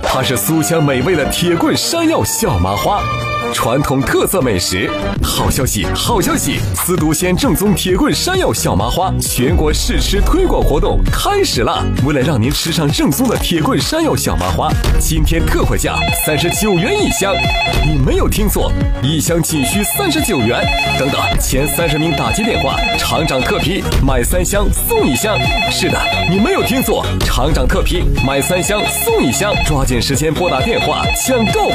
它是酥香美味的铁棍山药小麻花，传统特色美食。好消息，好消息！思都县正宗铁棍山药小麻花全国试吃推广活动开始了！为了让您吃上正宗的铁棍山药小麻花，今天特惠价39元一箱。你没有听错，一箱仅需39元。等等，前30名打接电话，厂长特批买3箱送1箱。是的，你没有听错，厂长特批买3箱送1箱，抓紧时间拨打电话抢购。